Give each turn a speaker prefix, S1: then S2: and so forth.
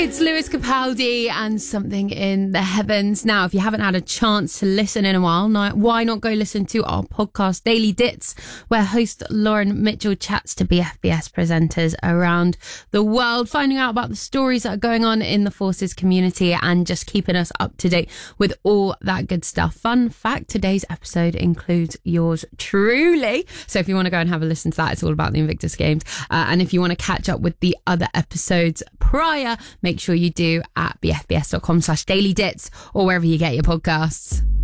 S1: It's Lewis Capaldi and Something in the Heavens. Now, if you haven't had a chance to listen in a while, why not go listen to our podcast, Daily Dits, where host Lauren Mitchell chats to BFBS presenters around the world, finding out about the stories that are going on in the Forces community and just keeping us up to date with all that good stuff. Fun fact, today's episode includes yours truly. So if you want to go and have a listen to that, it's all about the Invictus Games. And if you want to catch up with the other episodes prior, make sure you do at bfbs.com/dailydits or wherever you get your podcasts.